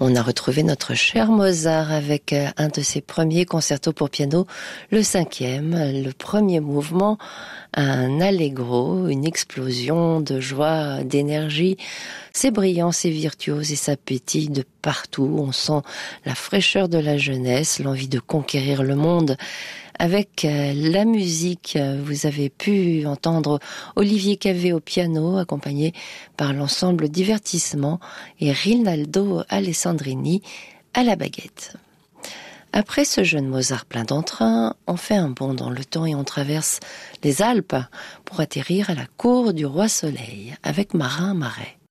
On a retrouvé notre cher Mozart avec un de ses premiers concertos pour piano, le 5e, le premier mouvement, un allegro, une explosion de joie, d'énergie. C'est brillant, c'est virtuose et ça pétille de partout. On sent la fraîcheur de la jeunesse, l'envie de conquérir le monde. Avec la musique, vous avez pu entendre Olivier Cavé au piano, accompagné par l'ensemble Divertissement, et Rinaldo Alessandrini à la baguette. Après ce jeune Mozart plein d'entrain, on fait un bond dans le temps et on traverse les Alpes pour atterrir à la cour du roi Soleil avec Marin Marais.